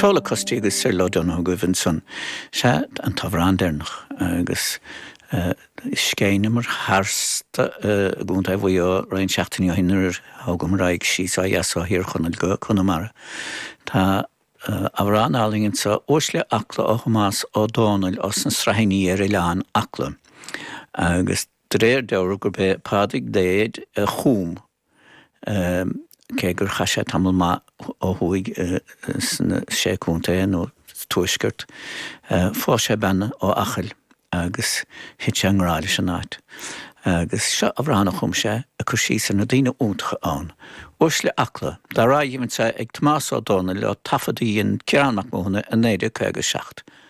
Tála costí agus sir lodon go bhín son se an tahrán dénach agus scéine mar hásta gúnta bhío roiin 16 hinnar hagam raig síos a dheasá hir chunil go chunamara. Tá ahrán álingin sa ósle acla ó Hamas ó Dónail os an srahaní leán acla. Agus dréir deir gur be pádig déad a chúm cé gur chaise tamil má ó thuig sé cúnta nó tuaisgurt fá sé benna ó achil agus hit sé an gráile sin áit. Agus se ahránach chum sé a chur síos na daoine úntacha ann. Ósle acla, dá ráidhíonn sé ag Tomás ó Dónail le tafadaí an ceannach móna a 9 agus 7.